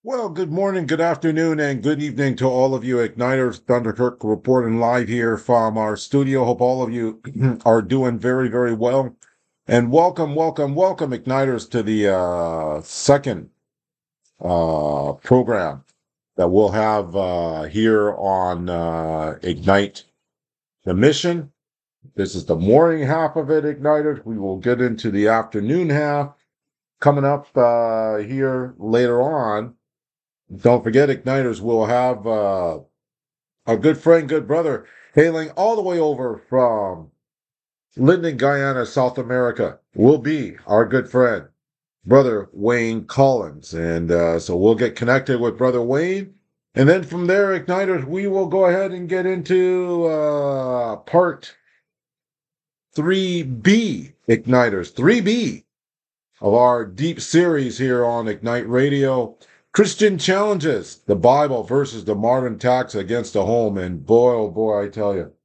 Well, good morning, good afternoon, and good evening to all of you Igniters. Thunderkirk reporting live here from our studio. Hope all of you are doing very, very well. And welcome, welcome, welcome, Igniters, to the second program that we'll have here on Ignite the Mission. This is the morning half of it, Igniters. We will get into the afternoon half coming up here later on. Don't forget, Igniters will have our good friend, good brother, hailing all the way over from Linden, Guyana, South America, will be our good friend, Brother Wayne Collins. And so we'll get connected with Brother Wayne. And then from there, Igniters, we will go ahead and get into part 3B, Igniters, 3B of our deep series here on Ignite Radio. Christian challenges, the Bible versus the modern attacks against the home. And boy, oh boy, I tell you,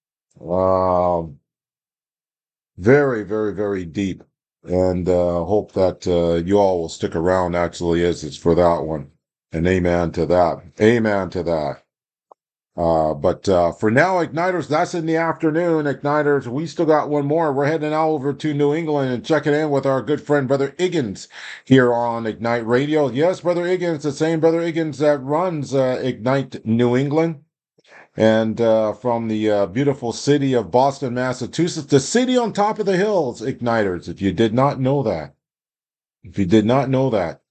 very, very, very deep. And hope that you all will stick around, actually, as it's for that one. And amen to that. Amen to that. But for now, Igniters, that's in the afternoon. Igniters, we still got one more. We're heading out over to New England and checking in with our good friend, Brother Higgins, here on Ignite Radio. Yes, Brother Higgins, the same Brother Higgins that runs Ignite New England. And from the beautiful city of Boston, Massachusetts, the city on top of the hills, Igniters, if you did not know that. If you did not know that.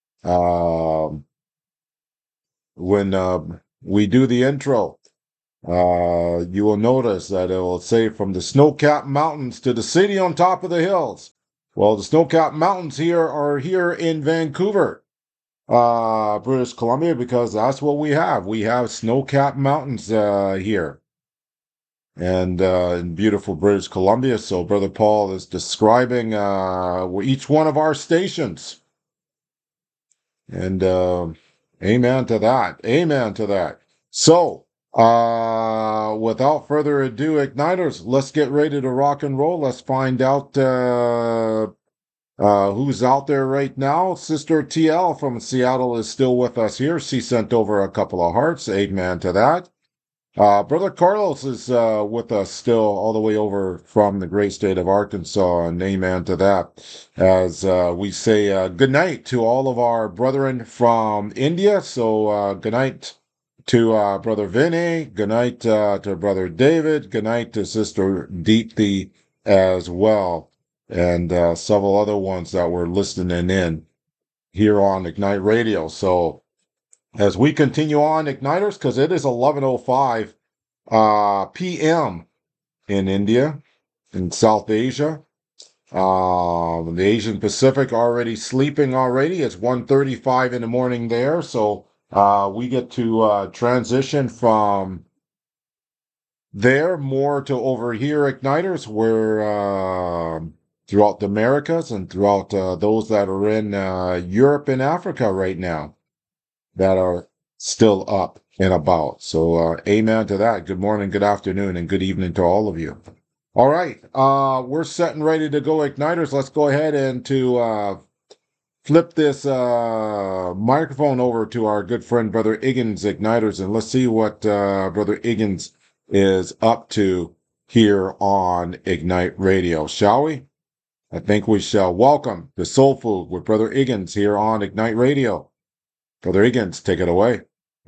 When we do the intro, you will notice that it will say from the snow-capped mountains to the city on top of the hills. Well, the snow-capped mountains here are here in Vancouver, British Columbia, because that's what we have. We have snow-capped mountains here and in beautiful British Columbia. So Brother Paul is describing each one of our stations. And amen to that. Amen to that. So, without further ado, Igniters, let's get ready to rock and roll. Let's find out who's out there right now. Sister TL from Seattle is still with us here. She sent over a couple of hearts. Amen to that. Brother Carlos is with us still all the way over from the great state of Arkansas, and amen to that. As we say good night to all of our brethren from India. So good night to Brother Vinny, good night to Brother David, good night to Sister Deepthi as well, and several other ones that were listening in here on Ignite Radio. So as we continue on, Igniters, because it is 11:05 p.m. in India, in South Asia. The Asian Pacific already sleeping already. It's 1:35 in the morning there. So we get to transition from there more to over here, Igniters, where throughout the Americas and throughout those that are in Europe and Africa right now that are still up and about. So amen to that. Good morning, good afternoon, and good evening to all of you. All right, we're set and ready to go, Igniters. Let's go ahead and to flip this microphone over to our good friend, Brother Higgins, Igniters, and let's see what Brother Higgins is up to here on Ignite Radio, shall we? I think we shall. Welcome to Soul Food with Brother Higgins here on Ignite Radio. Brother Higgins, take it away.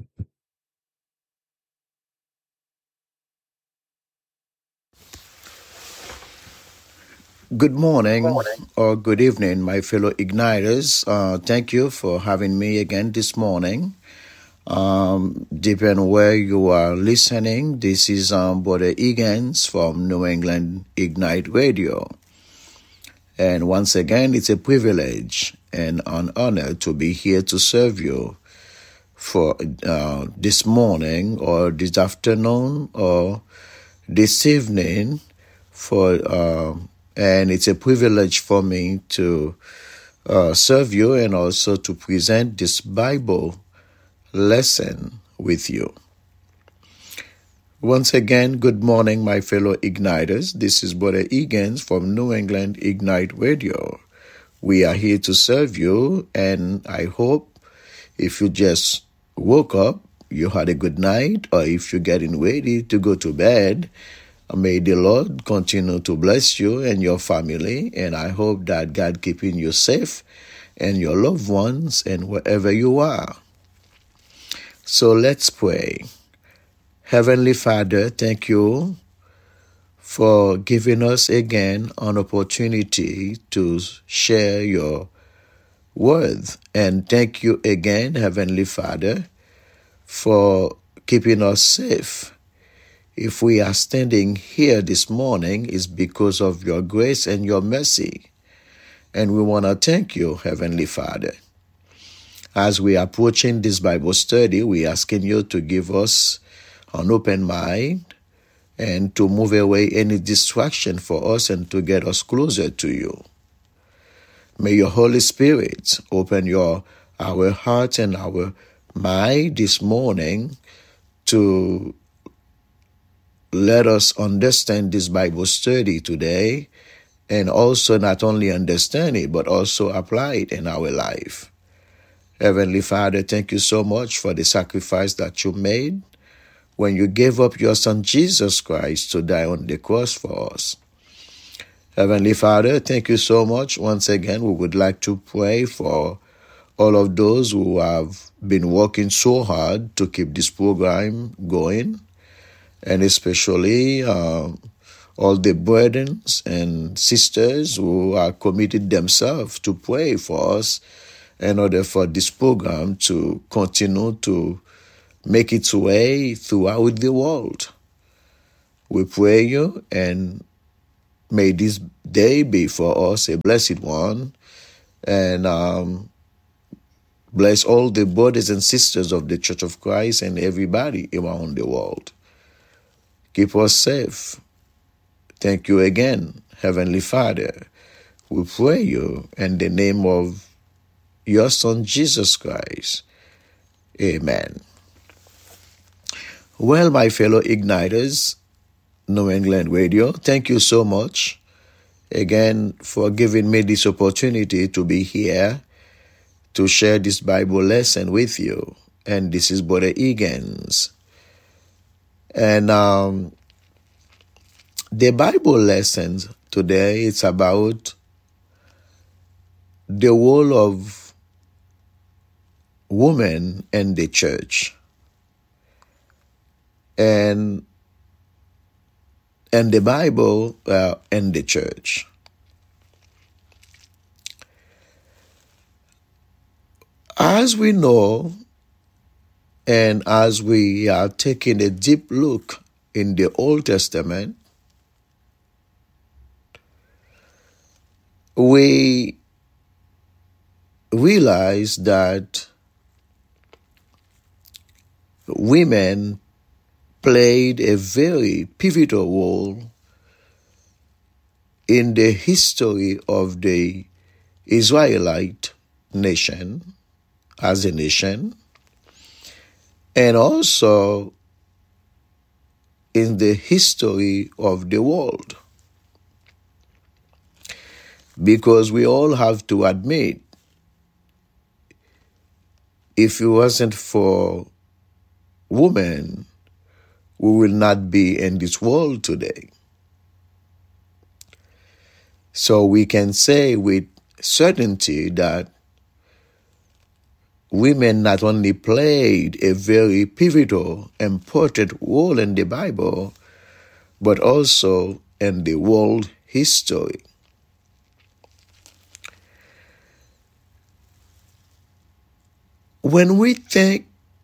Good morning or good evening, my fellow Igniters. Thank you for having me again this morning. Depending on where you are listening, this is Brother Higgins from New England Ignite Radio. And once again, it's a privilege and an honor to be here to serve you for this morning or this afternoon or this evening and it's a privilege for me to serve you and also to present this Bible lesson with you. Once again, good morning, my fellow Igniters. This is Brother Higgins from New England Ignite Radio. We are here to serve you, and I hope If you just woke up, you had a good night, or if you're getting ready to go to bed, may the Lord continue to bless you and your family, and I hope that God keeping you safe and your loved ones and wherever you are. So let's pray. Heavenly Father, thank you for giving us again an opportunity to share your word. And thank you again, Heavenly Father, for keeping us safe. If we are standing here this morning, it's because of your grace and your mercy. And we want to thank you, Heavenly Father. As we are approaching this Bible study, we are asking you to give us an open mind and to move away any distraction for us and to get us closer to you. May your Holy Spirit open our heart and our mind this morning to let us understand this Bible study today, and also not only understand it, but also apply it in our life. Heavenly Father, thank you so much for the sacrifice that you made when you gave up your Son Jesus Christ to die on the cross for us. Heavenly Father, thank you so much. Once again, we would like to pray for all of those who have been working so hard to keep this program going, and especially all the brothers and sisters who are committed themselves to pray for us in order for this program to continue to make its way throughout the world. We pray you, and may this day be for us a blessed one, and bless all the brothers and sisters of the Church of Christ and everybody around the world. Keep us safe. Thank you again, Heavenly Father. We pray you in the name of your Son, Jesus Christ. Amen. Well, my fellow Igniters, New England Radio, thank you so much again for giving me this opportunity to be here to share this Bible lesson with you. And this is Brother Egan's. And the Bible lesson today, it's about the role of women in the church. And the Bible in the church. As we know, and as we are taking a deep look in the Old Testament, we realize that women played a very pivotal role in the history of the Israelite nation as a nation, and also in the history of the world. Because we all have to admit, if it wasn't for women, we will not be in this world today. So we can say with certainty that women not only played a very pivotal, important role in the Bible, but also in the world history. When we think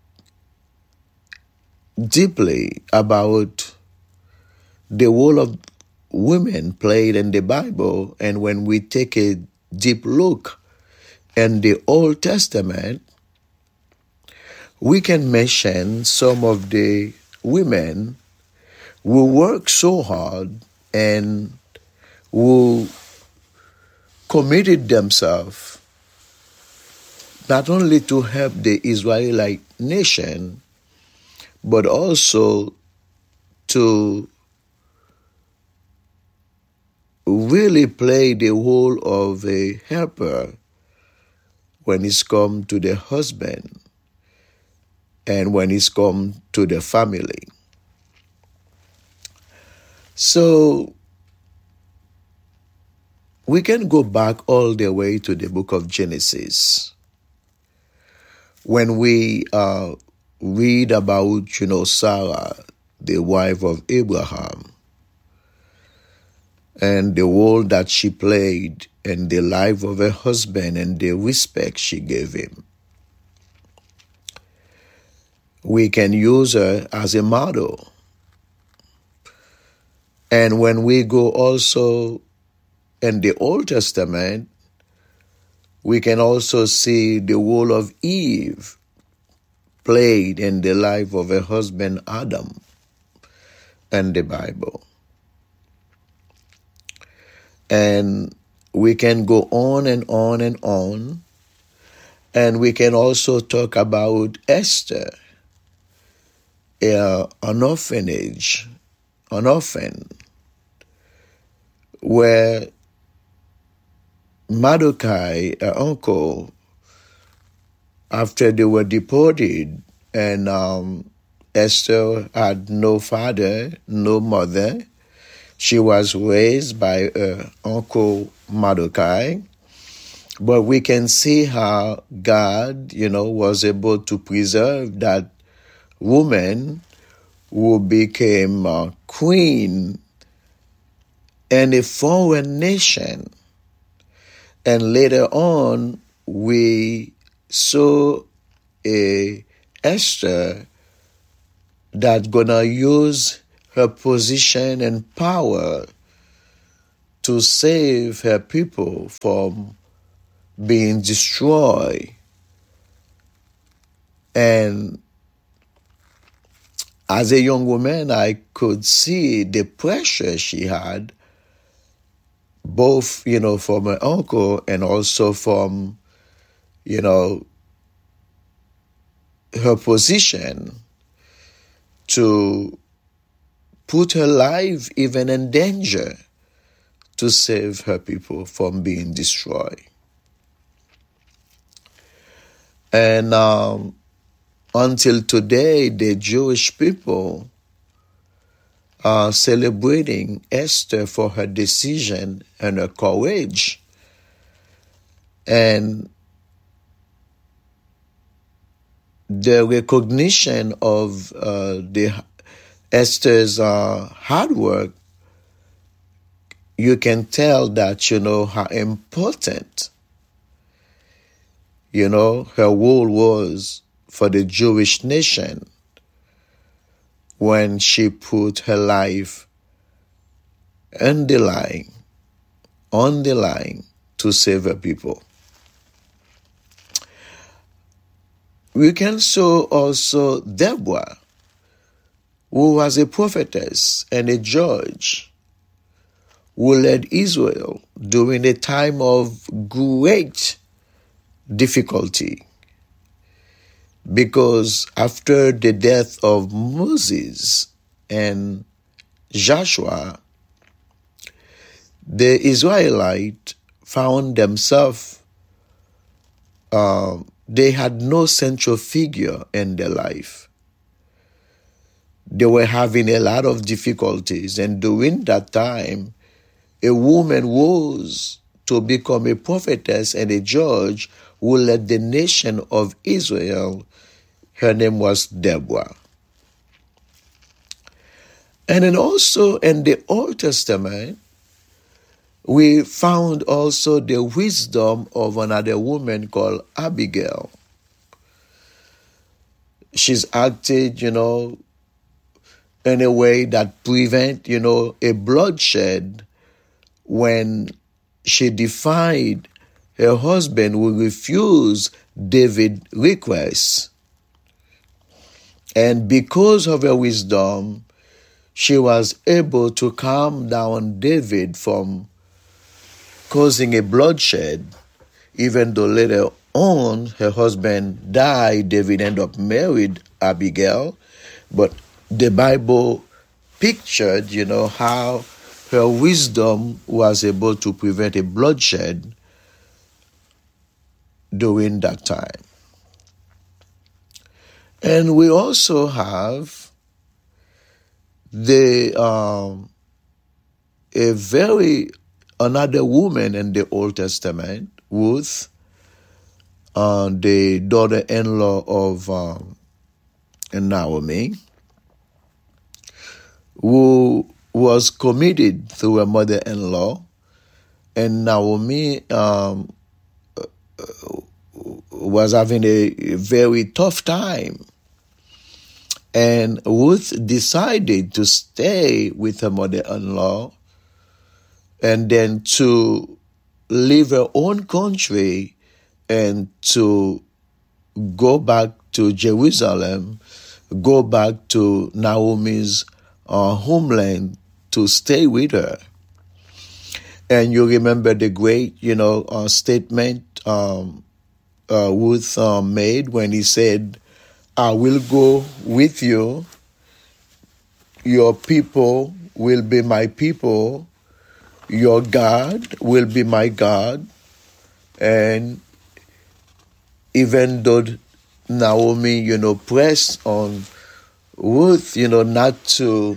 deeply about the role of women played in the Bible, and when we take a deep look in the Old Testament, we can mention some of the women who worked so hard and who committed themselves not only to help the Israelite nation, but also to really play the role of a helper when it's come to the husband and when it's come to the family. So we can go back all the way to the book of Genesis. When we read about, Sarah, the wife of Abraham, and the role that she played in the life of her husband and the respect she gave him, we can use her as a model. And when we go also in the Old Testament, we can also see the role of Eve played in the life of her husband Adam in the Bible. And we can go on and on and on. And we can also talk about Esther, an orphan, where Mordecai, her uncle, after they were deported, and Esther had no father, no mother. She was raised by her uncle Mordecai. But we can see how God, was able to preserve that woman who became a queen in a foreign nation. And later on, we saw a Esther that gonna use her position and power to save her people from being destroyed. And as a young woman, I could see the pressure she had, both, from her uncle and also from, her position to put her life even in danger to save her people from being destroyed. And until today, the Jewish people are celebrating Esther for her decision and her courage. And the recognition of Esther's hard work, you can tell that, how important, her role was for the Jewish nation when she put her life on the line to save her people. We can show also Deborah, who was a prophetess and a judge, who led Israel during a time of great difficulty. Because after the death of Moses and Joshua, the Israelites found themselves, they had no central figure in their life. They were having a lot of difficulties, and during that time, a woman rose to become a prophetess and a judge who led the nation of Israel. Her name was Deborah. And then also in the Old Testament, we found also the wisdom of another woman called Abigail. She's acted, in a way that prevent, a bloodshed when she defied her husband who refused David's request. And because of her wisdom, she was able to calm down David from causing a bloodshed, even though later on her husband died. David ended up married Abigail, but the Bible pictured, how her wisdom was able to prevent a bloodshed during that time. And we also have another woman in the Old Testament, Ruth, the daughter-in-law of Naomi, who was committed to her mother-in-law, and Naomi was having a very tough time. And Ruth decided to stay with her mother-in-law and then to leave her own country and to go back to Jerusalem, go back to Naomi's homeland to stay with her. And you remember the great, statement Ruth made when he said, I will go with you, your people will be my people, your God will be my God. And even though Naomi, pressed on Ruth, not to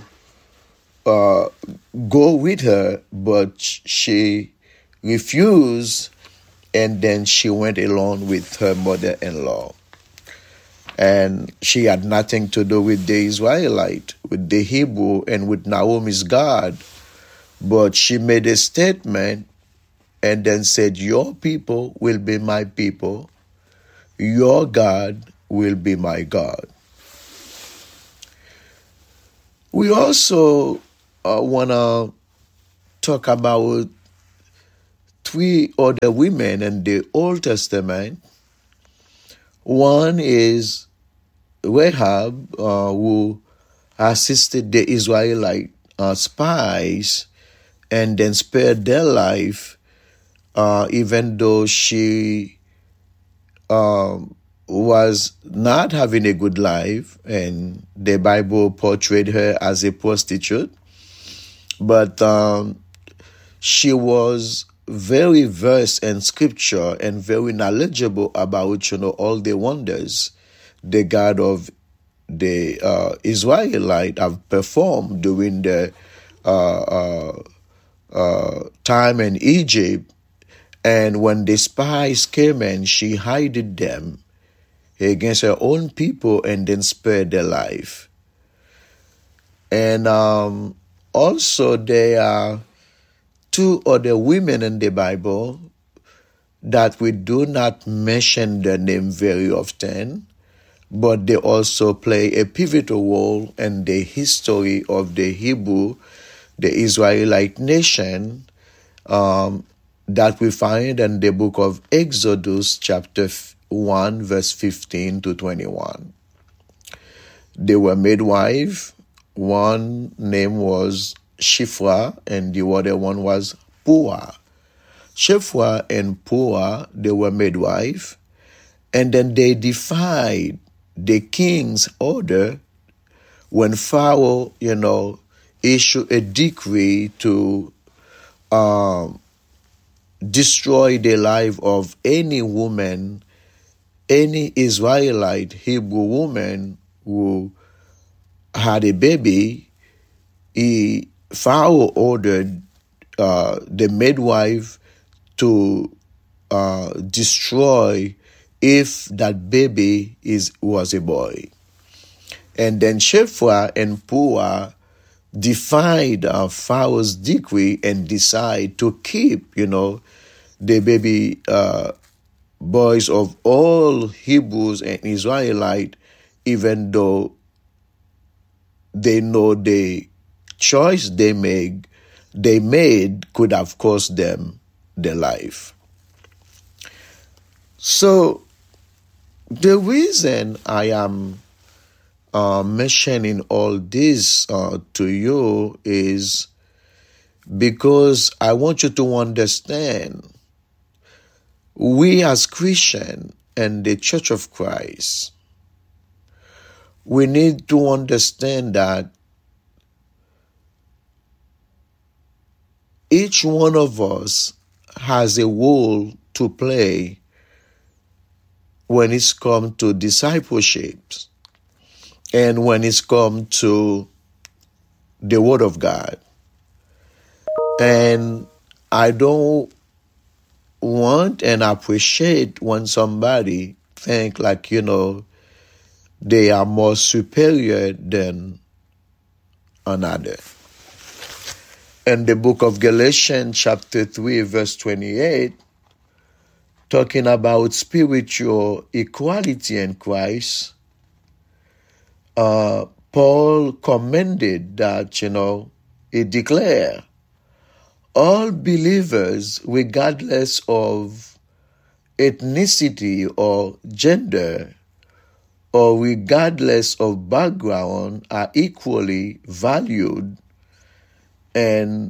go with her, but she refused, and then she went alone with her mother-in-law. And she had nothing to do with the Israelite, with the Hebrew, and with Naomi's God. But she made a statement and then said, your people will be my people, your God will be my God. We also want to talk about 3 other women in the Old Testament. One is Rahab, who assisted the Israelite spies and then spared their life, even though she was not having a good life, and the Bible portrayed her as a prostitute. But she was very versed in scripture and very knowledgeable about, all the wonders the God of the Israelite have performed during the time in Egypt. And when the spies came in, she hid them against her own people and then spared their life. And also there are 2 other women in the Bible that we do not mention their name very often, but they also play a pivotal role in the history of the Hebrew, the Israelite nation, that we find in the book of Exodus chapter 1, verse 15 to 21. They were midwives. One name was Shiphrah and the other one was Puah. Shiphrah and Puah, they were midwives, and then they defied the king's order when Pharaoh, issued a decree to destroy the life of any woman, any Israelite Hebrew woman who had a baby. Pharaoh ordered the midwife to destroy if that baby was a boy. And then Shiphrah and Puah defied Pharaoh's decree and decided to keep, the baby boys of all Hebrews and Israelites, even though they know the choice they made could have cost them their life. So the reason I am mentioning all this to you is because I want you to understand, we as Christians and the Church of Christ, we need to understand that each one of us has a role to play when it's come to discipleship. and when it's come to the Word of God. And I don't want and appreciate when somebody think like, they are more superior than another. In the book of Galatians chapter 3 verse 28, talking about spiritual equality in Christ, Paul commended that, he declared, all believers, regardless of ethnicity or gender, or regardless of background, are equally valued and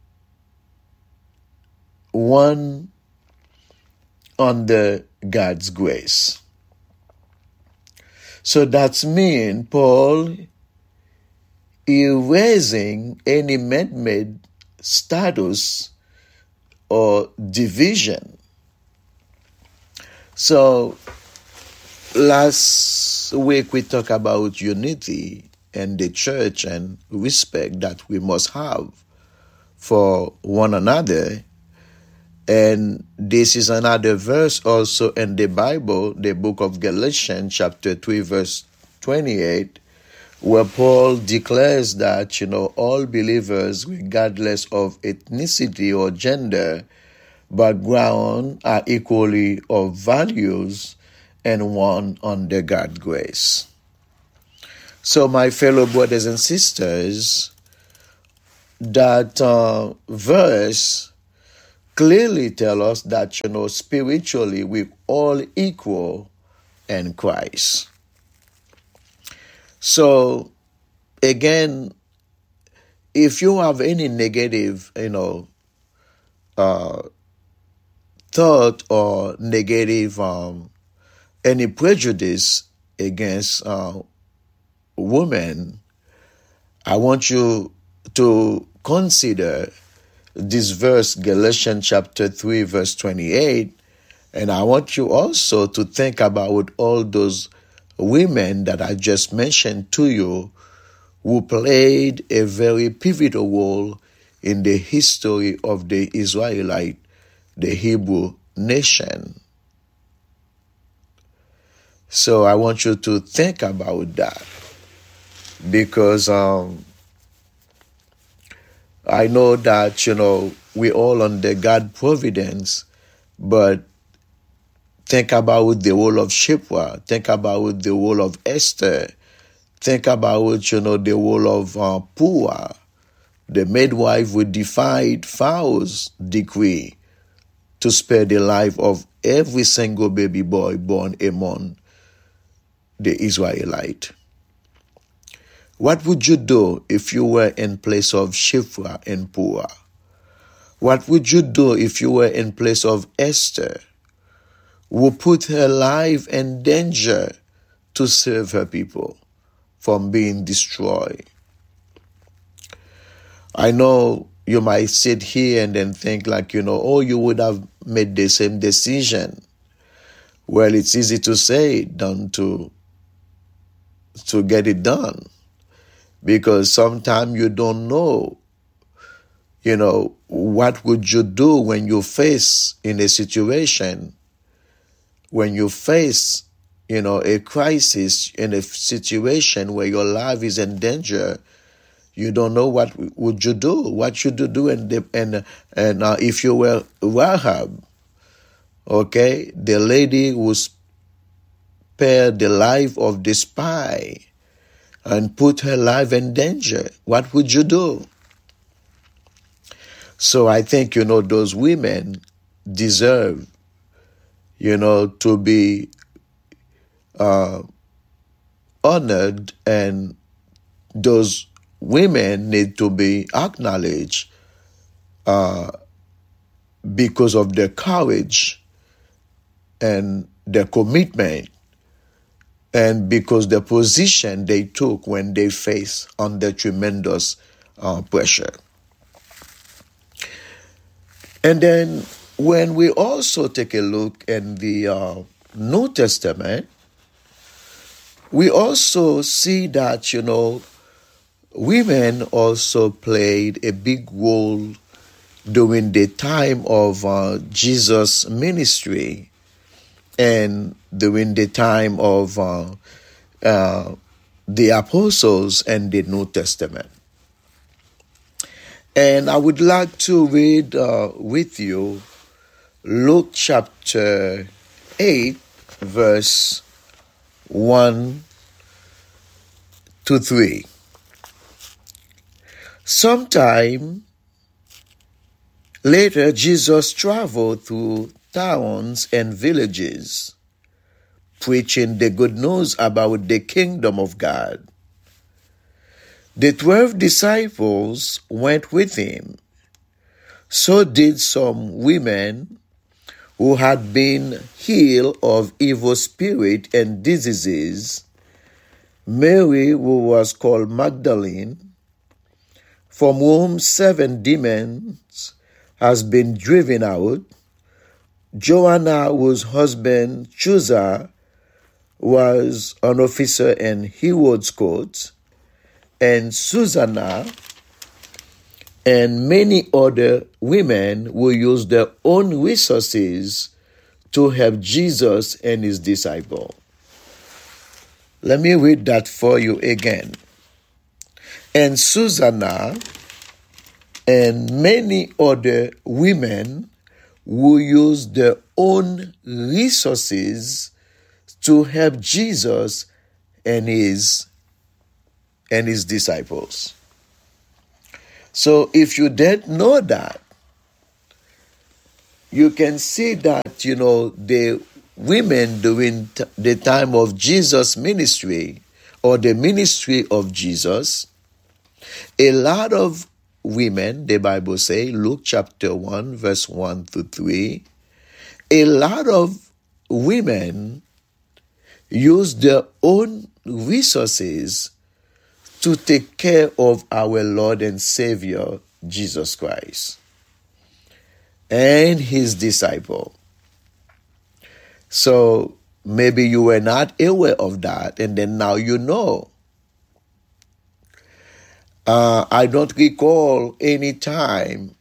one under God's grace. So that's mean Paul erasing any man-made status or division. So last week we talked about unity and the church and respect that we must have for one another. And this is another verse also in the Bible, the book of Galatians chapter 3 verse 28, where Paul declares that, all believers, regardless of ethnicity or gender, background, are equally of values and one under God's grace. So my fellow brothers and sisters, that verse clearly tell us that, spiritually we're all equal in Christ. So, again, if you have any negative, thought or negative, any prejudice against women, I want you to consider this verse, Galatians chapter 3, verse 28, and I want you also to think about all those women that I just mentioned to you who played a very pivotal role in the history of the Israelite, the Hebrew nation. So I want you to think about that, because I know that, we all under God's providence, but think about the role of Shipra, think about the role of Esther, think about, the role of Puah, the midwife who defied Pharaoh's decree to spare the life of every single baby boy born among the Israelite. What would you do if you were in place of Shipra and Puah? What would you do if you were in place of Esther, who put her life in danger to save her people from being destroyed? I know you might sit here and then think like, you would have made the same decision. Well, it's easy to say than to get it done, because sometimes you don't know, what would you do when you face in a situation, when you face, a crisis, in a situation where your life is in danger. You don't know what would you do. What should you do? And if you were Rahab, okay, the lady who spared the life of the spy and put her life in danger, what would you do? So I think, those women deserve, to be honored, and those women need to be acknowledged because of their courage and their commitment, and because the position they took when they faced under tremendous pressure. And then when we also take a look in the New Testament, We also see that, women also played a big role during the time of Jesus' ministry and during the time of the apostles and the New Testament. And I would like to read with you Luke chapter 8, verse 1 to 3. Sometime later, Jesus traveled through towns and villages, preaching the good news about the kingdom of God. The 12 disciples went with him. So did some women who had been healed of evil spirit and diseases, Mary, who was called Magdalene, from whom 7 demons has been driven out, Joanna, whose husband Chuza was an officer in Herod's court, and Susanna, and many other women who used their own resources to help Jesus and his disciple. Let me read that for you again. And Susanna and many other women who used their own resources to help Jesus and his disciples. So if you didn't know that, you can see that, the women during the time of Jesus' ministry or the ministry of Jesus, a lot of women, the Bible says, Luke chapter 1, verse 1 to 3, a lot of women use their own resources to take care of our Lord and Savior, Jesus Christ, and his disciple. So maybe you were not aware of that, and then now you know. I don't recall any time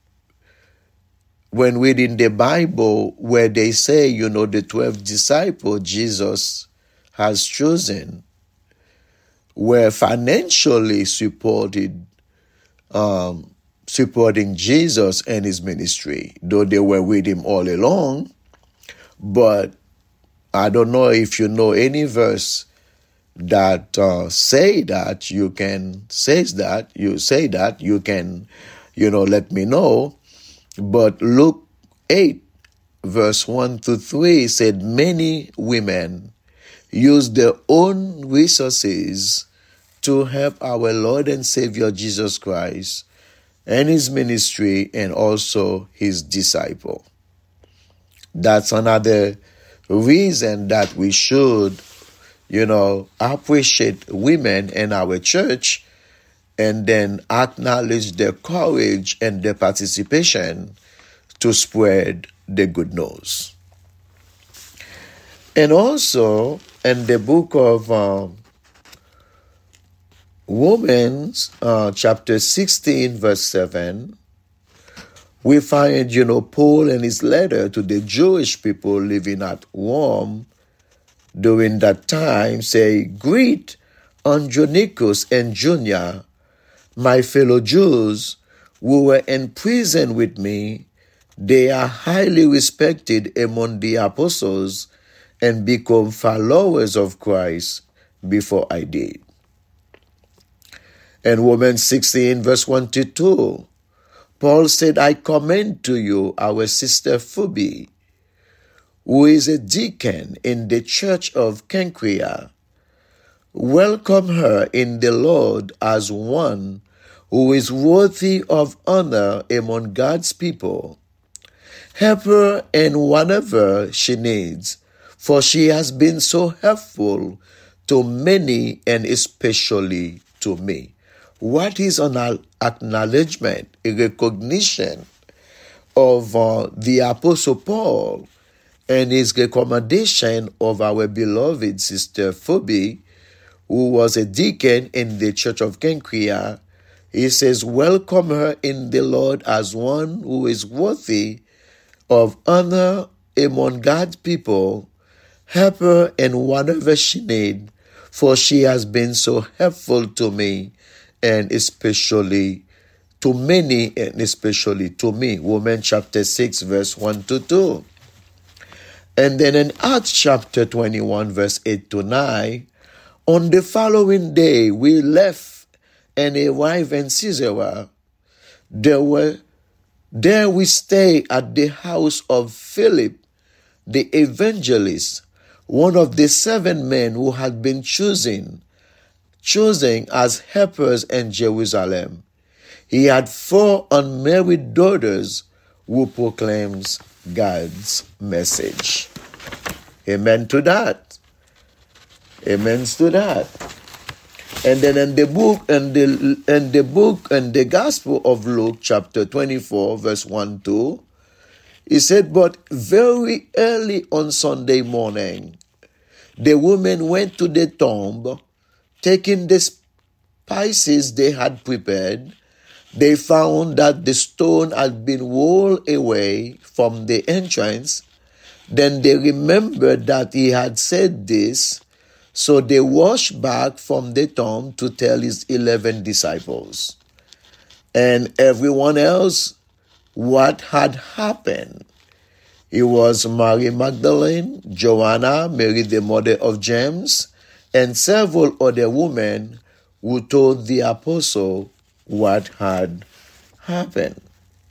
when reading the Bible where they say, the 12 disciples Jesus has chosen were financially supporting Jesus and his ministry, though they were with him all along. But I don't know if you know any verse that say that you can let me know. But Luke 8 verse 1 to 3 said many women used their own resources to help our Lord and Savior Jesus Christ and his ministry and also his disciple. That's another reason that we should, appreciate women in our church and then acknowledge their courage and their participation to spread the good news. And also, in the book of Romans, chapter 16, verse 7, we find, Paul in his letter to the Jewish people living at Rome during that time say, "Greet Andronicus and Junia, my fellow Jews who were in prison with me. They are highly respected among the apostles and become followers of Christ before I did." In Romans 16, verse 1 to 2, Paul said, "I commend to you our sister Phoebe, who is a deacon in the church of Cenchrea. Welcome her in the Lord as one who is worthy of honor among God's people. Help her in whatever she needs, for she has been so helpful to many and especially to me." What is an acknowledgement, a recognition of the Apostle Paul and his recommendation of our beloved Sister Phoebe, who was a deacon in the Church of Kenkrea, he says, welcome her in the Lord as one who is worthy of honor among God's people. Help her in whatever she needs, for she has been so helpful to me, and especially to many, and especially to me. Romans chapter 6, verse 1 to 2. And then in Acts chapter 21, verse 8 to 9, on the following day we left and arrived in Caesarea. There we stayed at the house of Philip, the evangelist, one of the 7 men who had been chosen as helpers in Jerusalem. He had 4 unmarried daughters who proclaims God's message. Amen to that. Amen to that. And then in the Gospel of Luke, chapter 24, verse 1 2, he said, but very early on Sunday morning, the women went to the tomb, taking the spices they had prepared. They found that the stone had been rolled away from the entrance. Then they remembered that he had said this, so they rushed back from the tomb to tell his 11 disciples and everyone else what had happened. It was Mary Magdalene, Joanna, Mary the mother of James, and several other women who told the apostle what had happened.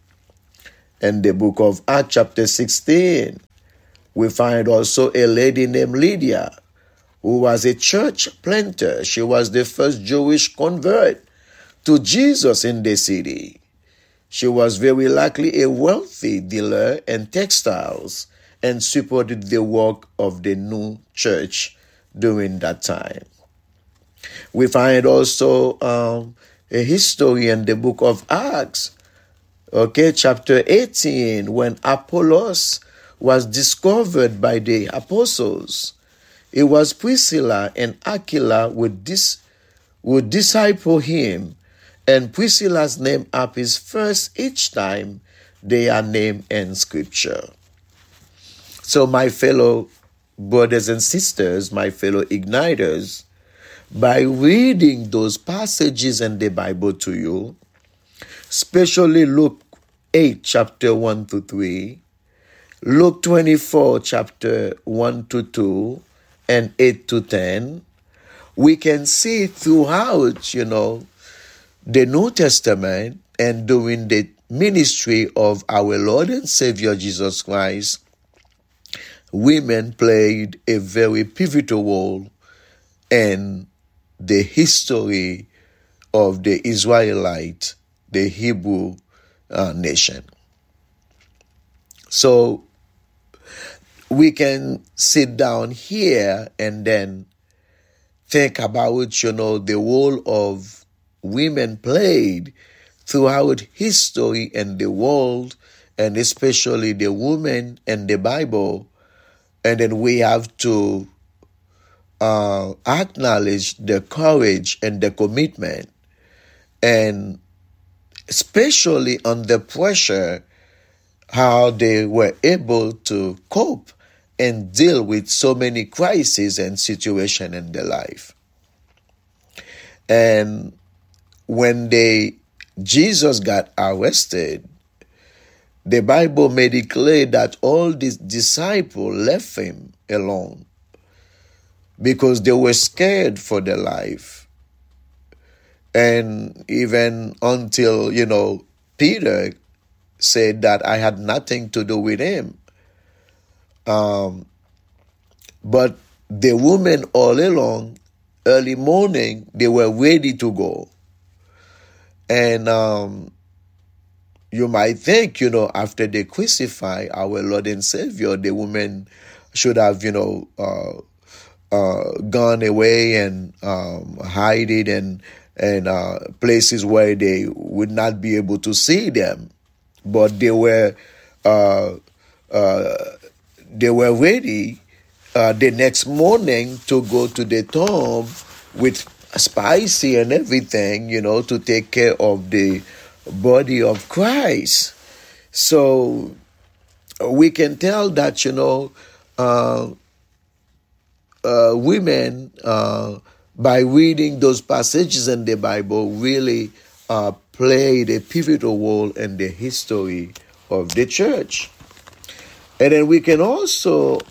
In the book of Acts chapter 16, we find also a lady named Lydia, who was a church planter. She was the first Jewish convert to Jesus in the city. She was very likely a wealthy dealer in textiles and supported the work of the new church during that time. We find also a history in the book of Acts, chapter 18, when Apollos was discovered by the apostles. It was Priscilla and Aquila would disciple him, and Priscilla's name appears first each time they are named in Scripture. So my fellow brothers and sisters, my fellow igniters, by reading those passages in the Bible to you, especially Luke 8, chapter 1 to 3, Luke 24, chapter 1 to 2, and 8 to 10, we can see throughout, the New Testament and during the ministry of our Lord and Savior Jesus Christ, women played a very pivotal role in the history of the Israelite, the Hebrew nation. So we can sit down here and then think about, the role of women played throughout history in the world, and especially the women in the Bible. And then we have to acknowledge the courage and the commitment, and especially under pressure, how they were able to cope and deal with so many crises and situations in their life. And when Jesus got arrested, the Bible made it clear that all these disciples left him alone because they were scared for their life. And even until, Peter said that I had nothing to do with him. But the women all along, early morning, they were ready to go. And you might think, after they crucify our Lord and Savior, the women should have, gone away and hide it and places where they would not be able to see them. But they were they were ready the next morning to go to the tomb with spicy and everything, to take care of the body of Christ. So we can tell that, women, by reading those passages in the Bible, really played a pivotal role in the history of the church. And then we can also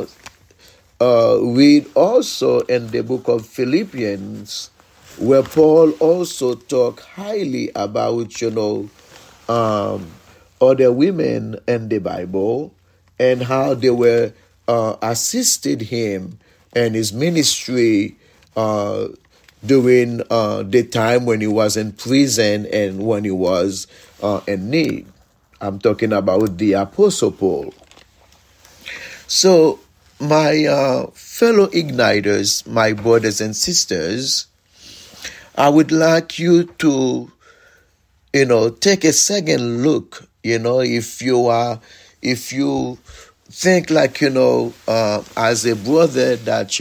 read also in the book of Philippians, where Paul also talked highly about, other women in the Bible and how they were assisted him in his ministry during the time when he was in prison and when he was in need. I'm talking about the Apostle Paul. So, my fellow igniters, my brothers and sisters, I would like you to, take a second look. If you think like, as a brother that,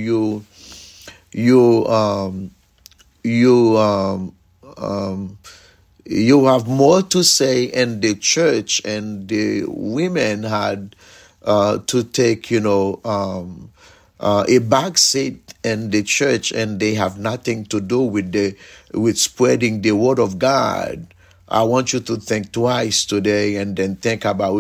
you have more to say in the church, and the women had to take, a back seat in the church, and they have nothing to do with spreading the word of God. I want you to think twice today, and then think about,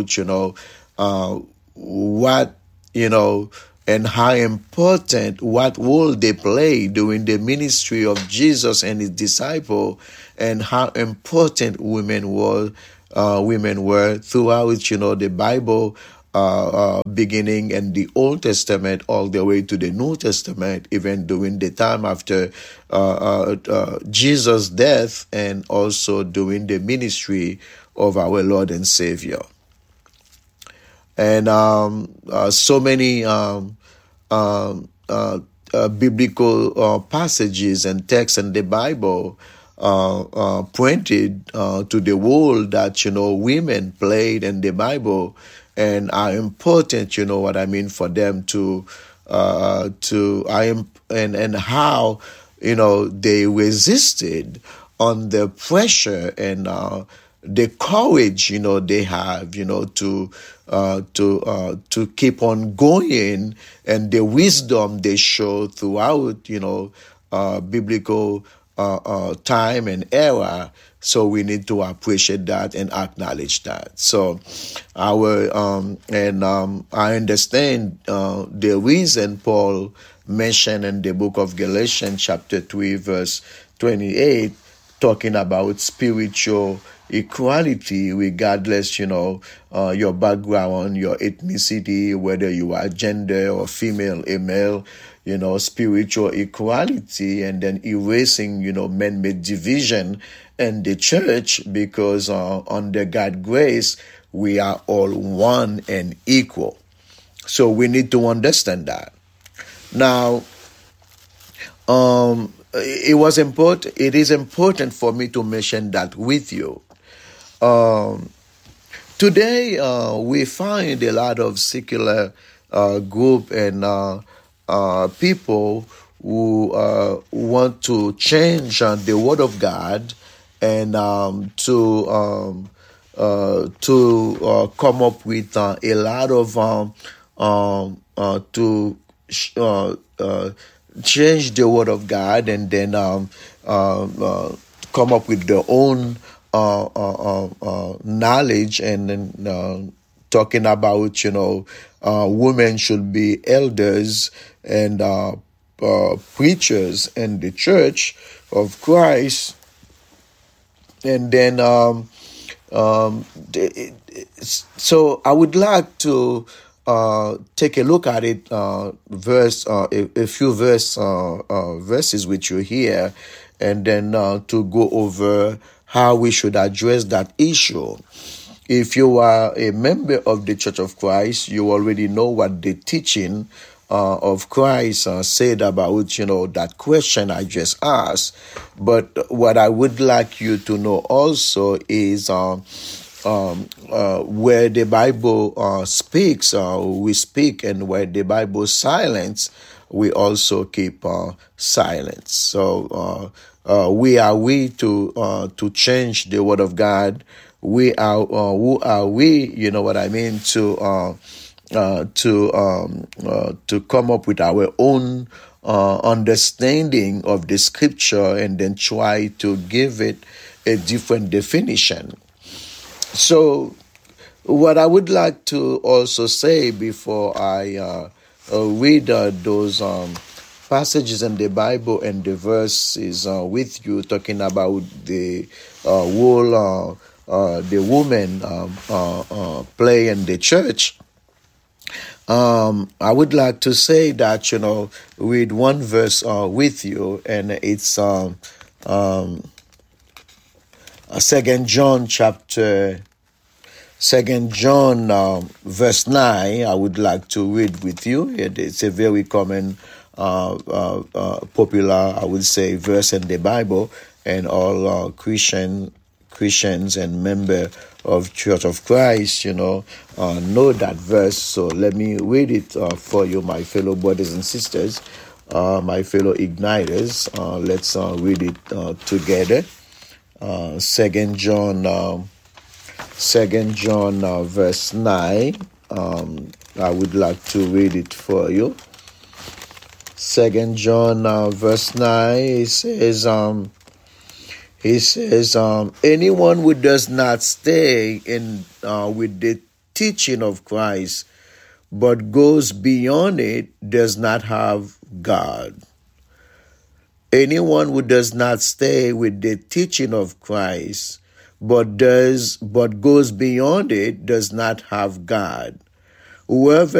what, and how important, what role they play during the ministry of Jesus and his disciple, and how important women were throughout, the Bible, beginning in the Old Testament all the way to the New Testament, even during the time after Jesus' death, and also during the ministry of our Lord and Savior. And so many biblical passages and texts in the Bible pointed to the role that, women played in the Bible, and are important, for them and how, they resisted on the pressure and the courage, they have, to keep on going, and the wisdom they show throughout, biblical time and era. So we need to appreciate that and acknowledge that. So I understand the reason Paul mentioned in the book of Galatians chapter 3 verse 28, talking about spiritual equality, regardless, your background, your ethnicity, whether you are gender or female, a male, spiritual equality, and then erasing, man-made division in the church, because under God's grace, we are all one and equal. So we need to understand that. Now, it is important for me to mention that with you. Today, we find a lot of secular group and people who want to change the Word of God, and to come up with a lot of change the Word of God, and then come up with their own knowledge, and then talking about, women should be elders and preachers in the Church of Christ. And then, so I would like to take a look at it, a few verses with you here, and then to go over how we should address that issue. If you are a member of the Church of Christ, you already know what the teaching of Christ said about, that question I just asked. But what I would like you to know also is where the Bible speaks, we speak, and where the Bible silence, we also keep silence. So we to change the Word of God? We are who are we? You know what I mean? To come up with our own understanding of the Scripture and then try to give it a different definition. So, what I would like to also say before I read those passages in the Bible and the verses with you, talking about the role the woman play in the church, I would like to say that, read one verse with you, and it's 2 John chapter 2 John verse 9. I would like to read with you. It's a very common, popular, I would say, verse in the Bible, and all Christians and member of Church of Christ, know that verse. So let me read it for you, my fellow brothers and sisters, my fellow igniters. Let's read it together. 2 John verse 9. I would like to read it for you. 2 John verse 9, he says, anyone who does not stay in with the teaching of Christ, but goes beyond it, does not have God. Anyone who does not stay with the teaching of Christ, but goes beyond it, does not have God. Whoever